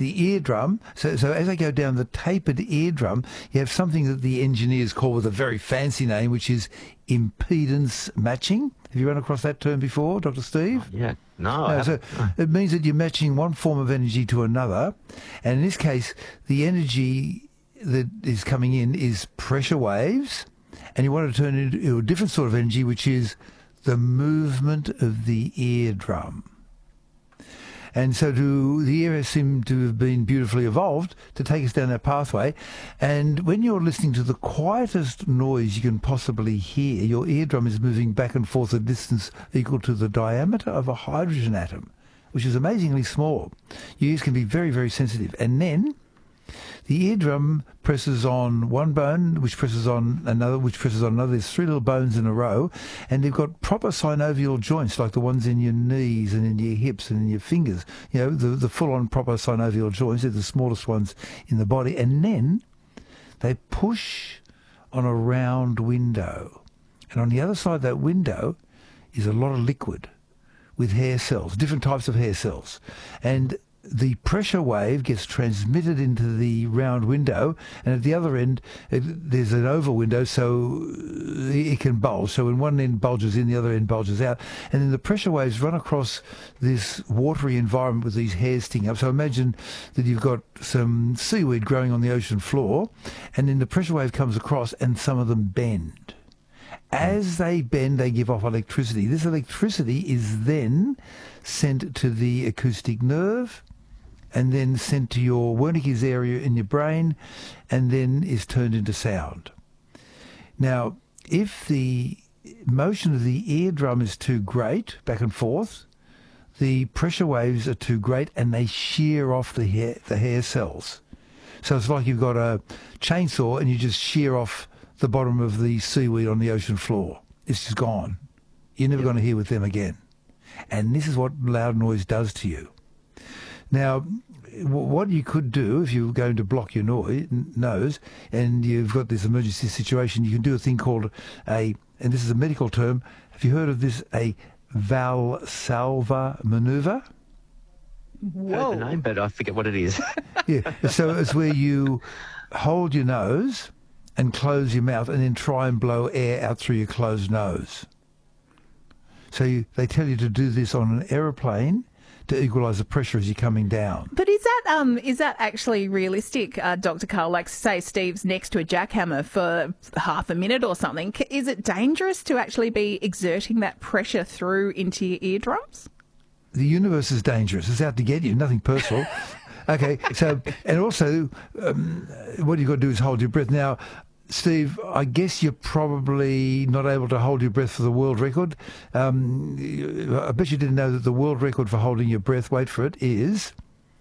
the eardrum. So as I go down the tapered eardrum, you have something that the engineers call with a very fancy name, which is impedance matching. Have you run across that term before, Dr. Steve? Yeah. No, I So haven't. it means that you're matching one form of energy to another, and in this case, the energy that is coming in is pressure waves, and you want to turn it into a different sort of energy, which is the movement of the eardrum. And so the ear seemed to have been beautifully evolved to take us down that pathway. And when you're listening to the quietest noise you can possibly hear, your eardrum is moving back and forth a distance equal to the diameter of a hydrogen atom, which is amazingly small. Your ears can be very, very sensitive. And then the eardrum presses on one bone, which presses on another, which presses on another. There's three little bones in a row, and they've got proper synovial joints, like the ones in your knees and in your hips and in your fingers. You know, the full-on proper synovial joints. They're the smallest ones in the body. And then they push on a round window. And on the other side of that window is a lot of liquid with hair cells, different types of hair cells. And the pressure wave gets transmitted into the round window, and at the other end there's an oval window, so it can bulge. So when one end bulges in, the other end bulges out, and then the pressure waves run across this watery environment with these hairs sticking up. So imagine that you've got some seaweed growing on the ocean floor, and then the pressure wave comes across and some of them bend. As they bend, they give off electricity. This electricity is then sent to the acoustic nerve, and then sent to your Wernicke's area in your brain, and then is turned into sound. Now, if the motion of the eardrum is too great, back and forth, the pressure waves are too great, and they shear off the hair cells. So it's like you've got a chainsaw and you just shear off the bottom of the seaweed on the ocean floor. It's just gone. You're never going to hear with them again. And this is what loud noise does to you. Now, what you could do if you're going to block your nose and you've got this emergency situation, you can do a thing called and this is a medical term, have you heard of this, a Valsalva maneuver? Heard the name, but I forget what it is. Yeah, so it's where you hold your nose and close your mouth and then try and blow air out through your closed nose. So they tell you to do this on an aeroplane to equalise the pressure as you're coming down. But is that actually realistic, Dr. Carl? Like, say Steve's next to a jackhammer for half a minute or something. Is it dangerous to actually be exerting that pressure through into your eardrums? The universe is dangerous. It's out to get you, nothing personal. Okay, so, and also, what you've got to do is hold your breath. Now, Steve, I guess you're probably not able to hold your breath for the world record. I bet you didn't know that the world record for holding your breath, wait for it, is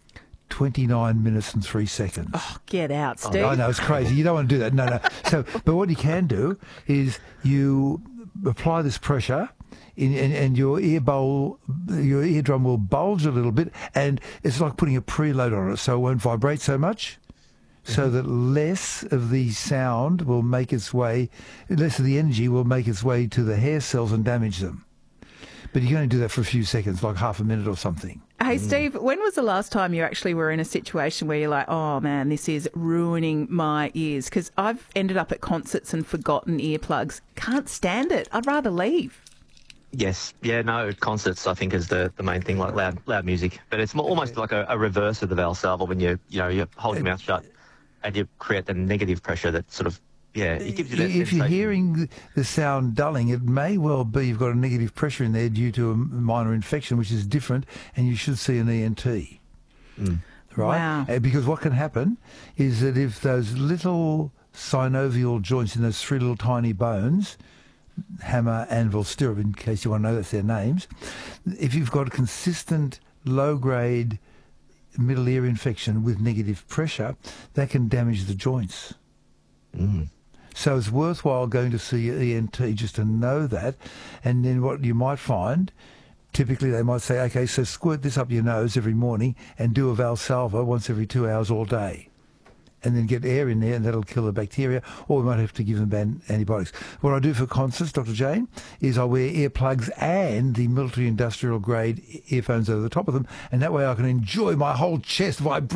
29 minutes and 3 seconds. Oh, get out, Steve. I know, it's crazy. You don't want to do that. No. So, but what you can do is you apply this pressure and your eardrum will bulge a little bit, and it's like putting a preload on it, so it won't vibrate so much. So that less of the sound will make its way, less of the energy will make its way to the hair cells and damage them. But you can only do that for a few seconds, like half a minute or something. Hey, Steve, when was the last time you actually were in a situation where you're like, oh, man, this is ruining my ears? Because I've ended up at concerts and forgotten earplugs. Can't stand it. I'd rather leave. Yes. Yeah, no, concerts, I think, is the main thing, like loud music. But it's almost like a reverse of the Valsalva when you hold your mouth shut and you create the negative pressure that sort of, it gives you that If sensation. you're hearing the sound dulling, it may well be you've got a negative pressure in there due to a minor infection, which is different, and you should see an ENT. Right? Wow. Because what can happen is that if those little synovial joints in those three little tiny bones, hammer, anvil, stirrup, in case you want to know that's their names, if you've got a consistent low-grade middle ear infection with negative pressure, that can damage the joints. So it's worthwhile going to see your ENT just to know that. And then what you might find, typically they might say, okay, so squirt this up your nose every morning and do a Valsalva once every 2 hours all day. And then get air in there, and that'll kill the bacteria, or we might have to give them antibiotics. What I do for concerts, Dr. Jane, is I wear earplugs and the military industrial grade earphones over the top of them, and that way I can enjoy my whole chest vibrating.